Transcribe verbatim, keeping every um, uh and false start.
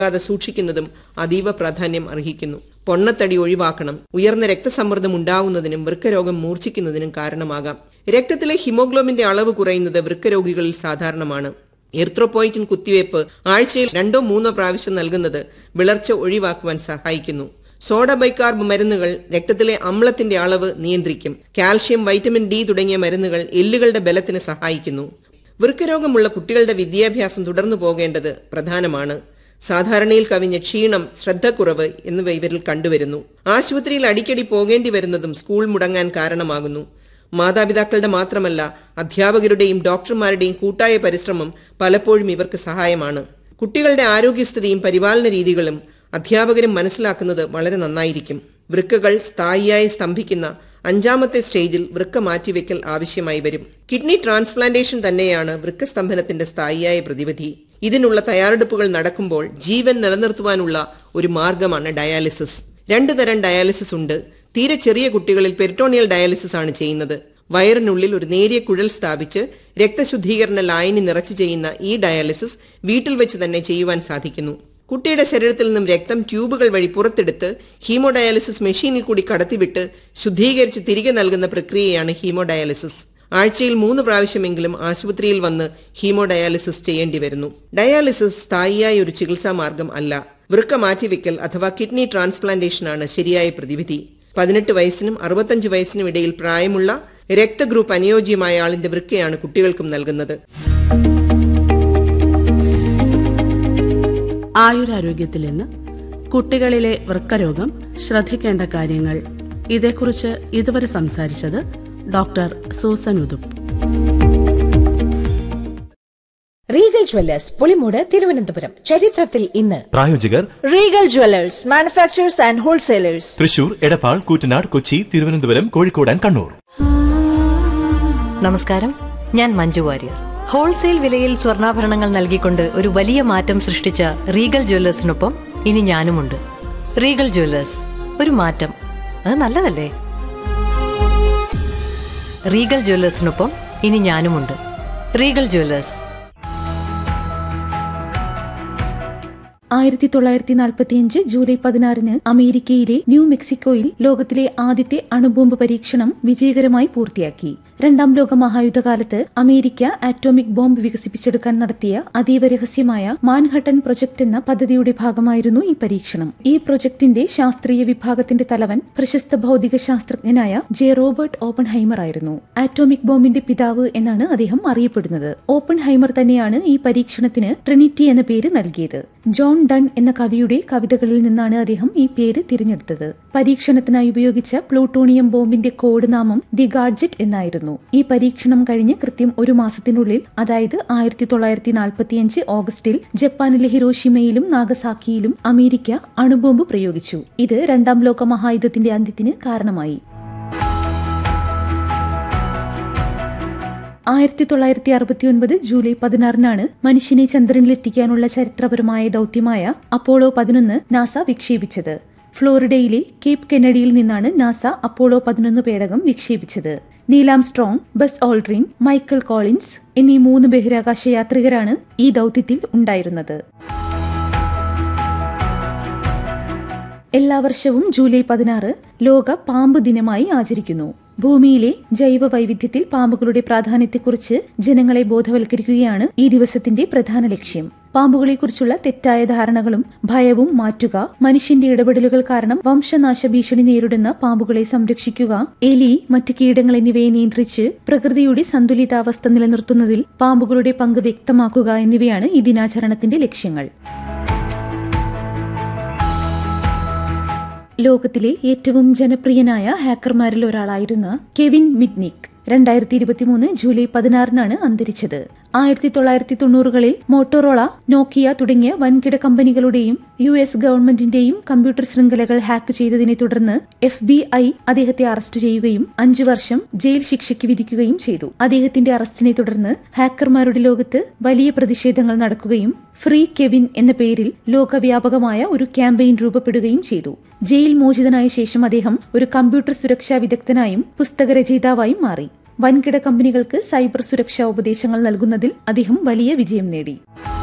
സൂക്ഷിക്കുന്നതും അതീവ പ്രാധാന്യം അർഹിക്കുന്നു. പൊണ്ണത്തടി ഒഴിവാക്കണം. ഉയർന്ന രക്തസമ്മർദ്ദം ഉണ്ടാവുന്നതിനും വൃക്കരോഗം മൂർച്ഛിക്കുന്നതിനും കാരണമാകാം. രക്തത്തിലെ ഹിമോഗ്ലോബിന്റെ അളവ് കുറയുന്നത് വൃക്കരോഗികളിൽ സാധാരണമാണ്. എർത്രോപോയിറ്റിൻ കുത്തിവയ്പ് ആഴ്ചയിൽ രണ്ടോ മൂന്നോ പ്രാവശ്യം നൽകുന്നത് വിളർച്ച ഒഴിവാക്കുവാൻ സഹായിക്കുന്നു. സോഡ ബൈകാർബ് മരുന്നുകൾ രക്തത്തിലെ അമ്ലത്തിന്റെ അളവ് നിയന്ത്രിക്കും. കാൽഷ്യം, വൈറ്റമിൻ ഡി തുടങ്ങിയ മരുന്നുകൾ എല്ലുകളുടെ ബലത്തിന് സഹായിക്കുന്നു. വൃക്കരോഗമുള്ള കുട്ടികളുടെ വിദ്യാഭ്യാസം തുടർന്നു പോകേണ്ടത് പ്രധാനമാണ്. സാധാരണയിൽ കവിഞ്ഞ ക്ഷീണം, ശ്രദ്ധക്കുറവ് എന്നിവ ഇവരിൽ കണ്ടുവരുന്നു. ആശുപത്രിയിൽ അടിക്കടി പോകേണ്ടി വരുന്നതും സ്കൂൾ മുടങ്ങാൻ കാരണമാകുന്നു. മാതാപിതാക്കളുടെ മാത്രമല്ല, അധ്യാപകരുടെയും ഡോക്ടർമാരുടെയും കൂട്ടായ പരിശ്രമം പലപ്പോഴും ഇവർക്ക് സഹായമാണ്. കുട്ടികളുടെ ആരോഗ്യസ്ഥിതിയും പരിപാലന രീതികളും അധ്യാപകരും മനസ്സിലാക്കുന്നത് വളരെ നന്നായിരിക്കും. വൃക്കകൾ സ്ഥായിയായി സ്തംഭിക്കുന്ന അഞ്ചാമത്തെ സ്റ്റേജിൽ വൃക്ക മാറ്റിവെക്കൽ ആവശ്യമായി വരും. കിഡ്നി ട്രാൻസ്പ്ലാന്റേഷൻ തന്നെയാണ് വൃക്കസ്തംഭനത്തിന്റെ സ്ഥായിയായ പ്രതിവിധി. ഇതിനുള്ള തയ്യാറെടുപ്പുകൾ നടക്കുമ്പോൾ ജീവൻ നിലനിർത്തുവാനുള്ള ഒരു മാർഗമാണ് ഡയാലിസിസ്. രണ്ടു തരം ഡയാലിസിസ് ഉണ്ട്. തീരെ ചെറിയ കുട്ടികളിൽ പെരിറ്റോണിയൽ ഡയാലിസിസ് ആണ് ചെയ്യുന്നത്. വയറിനുള്ളിൽ ഒരു നേരിയ കുഴൽ സ്ഥാപിച്ച് രക്തശുദ്ധീകരണ ലായനി നിറച്ചു ചെയ്യുന്ന ഈ ഡയാലിസിസ് വീട്ടിൽ വെച്ച് തന്നെ ചെയ്യുവാൻ സാധിക്കുന്നു. കുട്ടിയുടെ ശരീരത്തിൽ നിന്നും രക്തം ട്യൂബുകൾ വഴി പുറത്തെടുത്ത് ഹീമോഡയാലിസിസ് മെഷീനിൽ കൂടി കടത്തിവിട്ട് ശുദ്ധീകരിച്ച് തിരികെ നൽകുന്ന പ്രക്രിയയാണ് ഹീമോഡയാലിസിസ്. ആഴ്ചയിൽ മൂന്ന് പ്രാവശ്യമെങ്കിലും ആശുപത്രിയിൽ വന്ന് ഹീമോഡയാലിസിസ് ചെയ്യേണ്ടി വരുന്നു. ഡയാലിസിസ് സ്ഥായിയായ ഒരു ചികിത്സാ മാർഗം അല്ല. വൃക്ക മാറ്റിവെക്കൽ അഥവാ കിഡ്നി ട്രാൻസ്പ്ലാന്റേഷനാണ് ശരിയായ പ്രതിവിധി. പതിനെട്ട് വയസ്സിനും അറുപത്തഞ്ച് വയസ്സിനും ഇടയിൽ പ്രായമുള്ള രക്തഗ്രൂപ്പ് അനുയോജ്യമായ ആളിന്റെ വൃക്കയാണ് കുട്ടികൾക്കും നൽകുന്നത്. ആയുരാരോഗ്യത്തിൽ നിന്ന് കുട്ടികളിലെ വൃക്കരോഗം ശ്രദ്ധിക്കേണ്ട കാര്യങ്ങൾ, ഇതേക്കുറിച്ച് ഇതുവരെ സംസാരിച്ചത് doctor Susan ഉദുപ്പ്. Regal Jewellers Pulimoodu Thiruvananthapuram. ചരിത്രത്തിൽ ഇന്ന്. പ്രായോജകർ Regal Jewellers, manufacturers and wholesalers, Thrissur, Edappal, Koottanad, Kochi, Thiruvananthapuram, Kozhikode and Kannur. നമസ്കാരം, ഞാൻ മഞ്ജു വാര്യർ. ഹോൾസെയിൽ വിലയിൽ സ്വർണ്ണാഭരണങ്ങൾ നൽകിക്കൊണ്ട് ഒരു വലിയ മാറ്റം സൃഷ്ടിച്ച റീഗൽ ജ്വല്ലേഴ്സിനൊപ്പം ഇനി ഞാനുമുണ്ട്. റീഗൽ ജ്വല്ലേഴ്സ്, ഒരു മാറ്റം, അത് നല്ലതല്ലേ? റീഗൽ ജ്വല്ലേഴ്സിനൊപ്പം ഇനി ഞാനുമുണ്ട്. Regal Jewellers. ആയിരത്തി തൊള്ളായിരത്തി നാൽപ്പത്തിയഞ്ച് ജൂലൈ പതിനാറിന് അമേരിക്കയിലെ ന്യൂ മെക്സിക്കോയിൽ ലോകത്തിലെ ആദ്യത്തെ അണുബോംബ് പരീക്ഷണം വിജയകരമായി പൂർത്തിയാക്കി. രണ്ടാം ലോക മഹായുദ്ധകാലത്ത് അമേരിക്ക ആറ്റോമിക് ബോംബ് വികസിപ്പിച്ചെടുക്കാൻ നടത്തിയ അതീവ രഹസ്യമായ മാൻഹട്ടൻ പ്രൊജക്ട് എന്ന പദ്ധതിയുടെ ഭാഗമായിരുന്നു ഈ പരീക്ഷണം. ഈ പ്രൊജക്ടിന്റെ ശാസ്ത്രീയ വിഭാഗത്തിന്റെ തലവൻ പ്രശസ്ത ഭൗതിക ശാസ്ത്രജ്ഞനായ ജെ റോബർട്ട് ഓപ്പൺഹൈമർ ആയിരുന്നു. ആറ്റോമിക് ബോംബിന്റെ പിതാവ് എന്നാണ് അദ്ദേഹം അറിയപ്പെടുന്നത്. ഓപ്പൺഹൈമർ തന്നെയാണ് ഈ പരീക്ഷണത്തിന് ട്രിനിറ്റി എന്ന പേര് നൽകിയത്. ജോൺ ഡൺ എന്ന കവിയുടെ കവിതകളിൽ നിന്നാണ് അദ്ദേഹം ഈ പേര് തിരഞ്ഞെടുത്തത്. പരീക്ഷണത്തിനായി ഉപയോഗിച്ച പ്ലൂട്ടോണിയം ബോംബിന്റെ കോഡ് നാമം ദി ഗാഡ്ജറ്റ് എന്നായിരുന്നു. ഈ പരീക്ഷണം കഴിഞ്ഞ് കൃത്യം ഒരു മാസത്തിനുള്ളിൽ, അതായത് ആയിരത്തി തൊള്ളായിരത്തി നാൽപ്പത്തിയഞ്ച് ഓഗസ്റ്റിൽ ജപ്പാനിലെ ഹിരോഷിമയിലും നാഗസാക്കിയിലും അമേരിക്ക അണുബോംബ് പ്രയോഗിച്ചു. ഇത് രണ്ടാം ലോക മഹായുദ്ധത്തിന്റെ അന്ത്യത്തിന് കാരണമായി. ആയിരത്തി തൊള്ളായിരത്തി അറുപത്തി ഒൻപത് ജൂലൈ പതിനാറിനാണ് മനുഷ്യനെ ചന്ദ്രനിലെത്തിക്കാനുള്ള ചരിത്രപരമായ ദൌത്യമായ അപ്പോളോ പതിനൊന്ന് നാസ വിക്ഷേപിച്ചത്. ഫ്ലോറിഡയിലെ കേപ്പ് കെന്നഡിയിൽ നിന്നാണ് നാസ അപ്പോളോ പതിനൊന്ന് പേടകം വിക്ഷേപിച്ചത്. Neil Armstrong, bus ഓൾഡ്രിൻ, Michael Collins എന്നീ മൂന്ന് ബഹിരാകാശ യാത്രികരാണ് ഈ ദൌത്യത്തിൽ ഉണ്ടായിരുന്നത്. എല്ലാ വർഷവും ജൂലൈ പതിനാറ് ലോക പാമ്പ് ദിനമായി ആചരിക്കുന്നു. ഭൂമിയിലെ ജൈവ വൈവിധ്യത്തിൽ പാമ്പുകളുടെ പ്രാധാന്യത്തെക്കുറിച്ച് ജനങ്ങളെ ബോധവൽക്കരിക്കുകയാണ് ഈ ദിവസത്തിന്റെ പ്രധാന ലക്ഷ്യം. പാമ്പുകളെക്കുറിച്ചുള്ള തെറ്റായ ധാരണകളും ഭയവും മാറ്റുക, മനുഷ്യന്റെ ഇടപെടലുകൾ കാരണം വംശനാശ ഭീഷണി നേരിടുന്ന പാമ്പുകളെ സംരക്ഷിക്കുക, എലി, മറ്റ് കീടങ്ങൾ എന്നിവയെ നിയന്ത്രിച്ച് പ്രകൃതിയുടെ സന്തുലിതാവസ്ഥ നിലനിർത്തുന്നതിൽ പാമ്പുകളുടെ പങ്ക് വ്യക്തമാക്കുക എന്നിവയാണ് ഈ ദിനാചരണത്തിന്റെ ലക്ഷ്യങ്ങൾ. ലോകത്തിലെ ഏറ്റവും ജനപ്രിയനായ ഹാക്കർമാരിൽ ഒരാളായിരുന്ന കെവിൻ മിറ്റ്നിക് രണ്ടായിരത്തി ഇരുപത്തിമൂന്ന് ജൂലൈ പതിനാറിനാണ് അന്തരിച്ചത്. ആയിരത്തി തൊള്ളായിരത്തി തൊണ്ണൂറുകളിൽ മോട്ടോറോള, നോക്കിയ തുടങ്ങിയ വൻകിട കമ്പനികളുടെയും യു എസ് ഗവൺമെന്റിന്റെയും കമ്പ്യൂട്ടർ ശൃംഖലകൾ ഹാക്ക് ചെയ്തതിനെ തുടർന്ന് എഫ് ബി ഐ അദ്ദേഹത്തെ അറസ്റ്റ് ചെയ്യുകയും അഞ്ചു വർഷം ജയിൽ ശിക്ഷയ്ക്ക് വിധിക്കുകയും ചെയ്തു. അദ്ദേഹത്തിന്റെ അറസ്റ്റിനെ തുടർന്ന് ഹാക്കർമാരുടെ ലോകത്ത് വലിയ പ്രതിഷേധങ്ങൾ നടക്കുകയും ഫ്രീ കെവിൻ എന്ന പേരിൽ ലോകവ്യാപകമായ ഒരു ക്യാമ്പയിൻ രൂപപ്പെടുകയും ചെയ്തു. ജയിൽ മോചിതനായ ശേഷം അദ്ദേഹം ഒരു കമ്പ്യൂട്ടർ സുരക്ഷാ വിദഗ്ധനായും പുസ്തകരചയിതാവായും മാറി. വൻകിട കമ്പനികൾക്ക് സൈബർ സുരക്ഷാ ഉപദേശങ്ങൾ നൽകുന്നതിൽ അദ്ദേഹം വലിയ വിജയം നേടി.